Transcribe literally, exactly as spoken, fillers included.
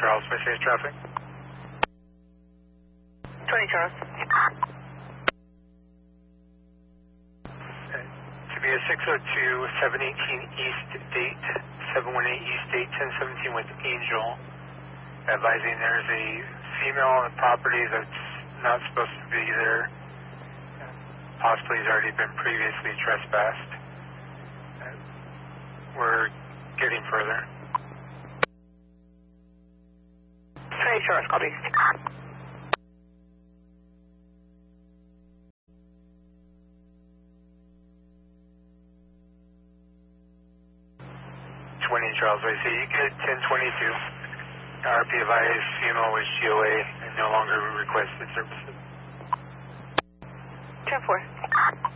Charles, may say traffic. twenty Charles. Okay. To be a six oh two, seven eighteen East Date, seven one eight East Date, ten seventeen with Angel, advising there's a female on the property that's not supposed to be there. Possibly has already been previously trespassed. We're getting further. twenty Charles, copy. twenty Charles, I see you get ten twenty-two. R P advised female was G O A and no longer requested services. ten four.